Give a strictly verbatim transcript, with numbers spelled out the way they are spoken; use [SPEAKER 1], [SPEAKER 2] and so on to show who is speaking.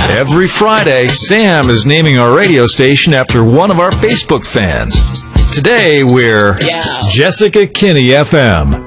[SPEAKER 1] Every Friday, Sam is naming our radio station after one of our Facebook fans. Today, we're
[SPEAKER 2] Yeah.
[SPEAKER 1] Jessica Kinney F M.